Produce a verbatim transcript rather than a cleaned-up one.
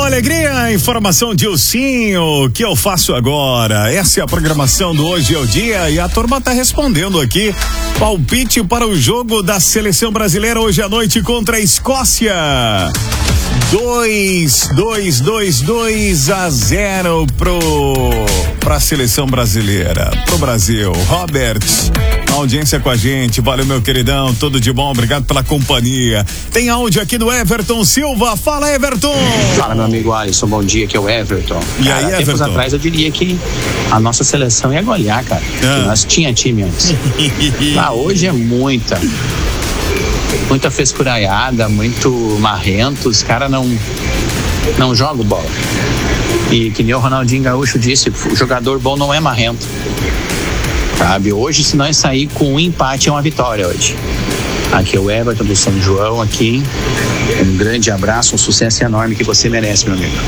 alegria, informação de Ilcinho, o que eu faço agora? Essa é a programação do Hoje é o Dia e a turma tá respondendo aqui. Palpite para o jogo da seleção brasileira hoje à noite contra a Escócia. Dois, dois, dois, dois a zero pro, pra seleção brasileira, pro Brasil. Robert, a audiência com a gente, valeu meu queridão, tudo de bom, obrigado pela companhia. Tem áudio aqui do Everton Silva, fala Everton. Fala meu amigo Alisson, bom dia, que é o Everton. E cara, aí, Everton? Tempos atrás eu diria que a nossa seleção ia golear, cara, ah. nós tinha time antes. Ah, hoje é muita muita frescuraiada, muito marrento, os caras não não jogam bola. E que nem o Ronaldinho Gaúcho disse, o jogador bom não é marrento, sabe? Hoje, se nós sair com um empate, é uma vitória hoje. Aqui é o Everton do São João, aqui um grande abraço, um sucesso enorme que você merece, meu amigo.